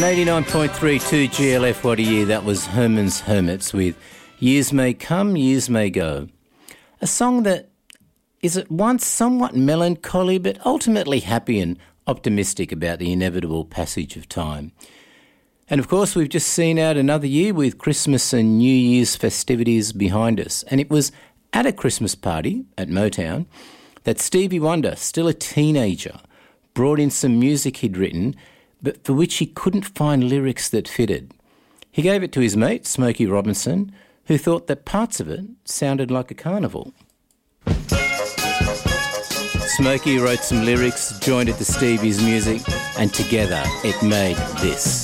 On 89.32 GLF, what a year. That was Herman's Hermits with Years May Come, Years May Go. A song that is at once somewhat melancholy but ultimately happy and optimistic about the inevitable passage of time. And of course, we've just seen out another year with Christmas and New Year's festivities behind us. And it was at a Christmas party at Motown that Stevie Wonder, still a teenager, brought in some music he'd written but for which he couldn't find lyrics that fitted. He gave it to his mate, Smokey Robinson, who thought that parts of it sounded like a carnival. Smokey wrote some lyrics, joined it to Stevie's music, and together it made this.